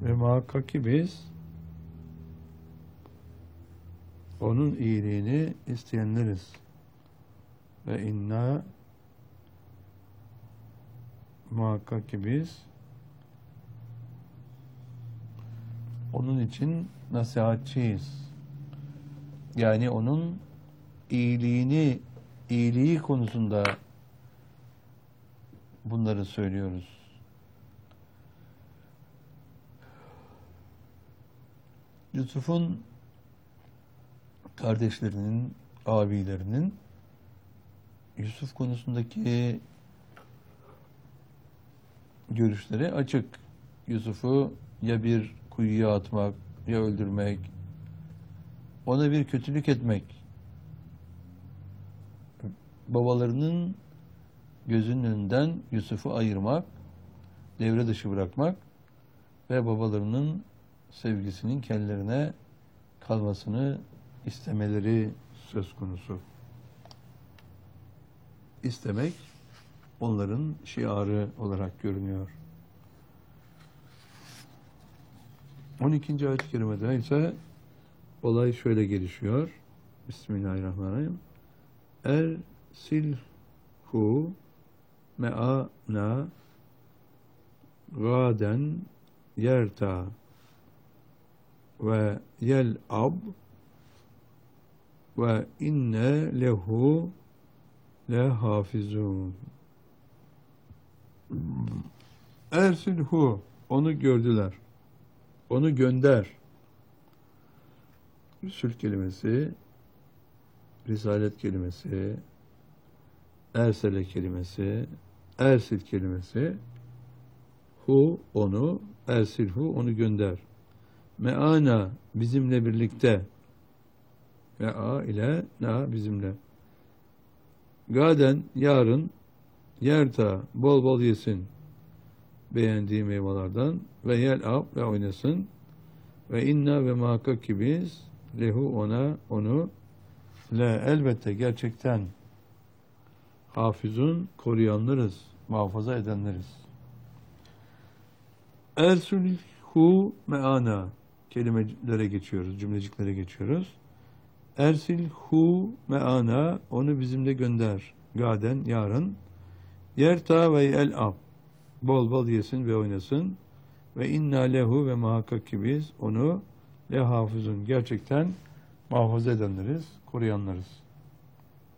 Ve muhakkak ki biz onun iyiliğini isteyenleriz. Ve inna muhakkak ki biz onun için nasihatçiyiz. Yani onun iyiliği konusunda bunları söylüyoruz. Yusuf'un kardeşlerinin, abilerinin Yusuf konusundaki görüşleri açık. Yusuf'u ya bir kuyuya atmak, ya öldürmek, ona bir kötülük etmek, babalarının gözünün önünden Yusuf'u ayırmak, devre dışı bırakmak ve babalarının sevgisinin kendilerine kalmasını istemeleri söz konusu. İstemek onların şiarı olarak görünüyor. 12. ayet-i kerimede ise olay şöyle gelişiyor. Bismillahirrahmanirrahim. Ersilhu me'ana gaden yerta ve yel'ab ve inne lehu lehafizun. Ersilhu, onu gördüler. Onu gönder. Sül kelimesi, risalet kelimesi, ersele kelimesi, ersil kelimesi, hu onu, ersilhu onu gönder. Meana bizimle birlikte. Mea ile na bizimle. Gaden yarın yerta bol bol yesin beğendiği meyvelerden ve yel'ab ve oynasın ve inna ve muhakkak ki biz lehu ona onu le elbette gerçekten hafizun koruyanlarız, muhafaza edenleriz. Ersilhu meana kelimelere geçiyoruz, cümleciklere geçiyoruz. Ersilhu meana onu bizimle gönder. Gaden yarın yerta ve yel'ab bol bol yesin ve oynasın ve inna lehu ve muhakkak ki biz onu le hafızun gerçekten muhafaza edenleriz, koruyanlarız.